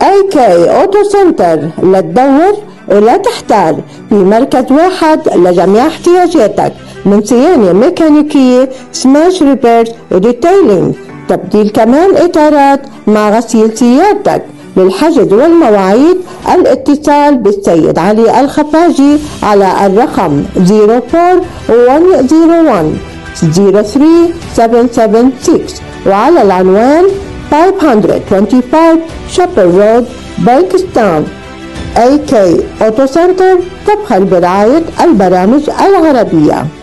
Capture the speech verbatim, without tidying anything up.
اي كي اوتو سنتر، لا تدور ولا تحتار، في مركز واحد لجميع احتياجاتك من صيانة ميكانيكية، سماش ريبيرز وديتيلينج، تبديل كمان إطارات مع غسيل سيارتك. للحجز والمواعيد الاتصال بالسيد علي الخفاجي على الرقم صفر أربعة واحد صفر واحد صفر ثلاثة سبعة سبعة ستة وعلى العنوان خمسمائة وخمسة وعشرين شابر رود، بانكستاون. اي كي اوتو سنتر تبخل برعاية البرامج العربية.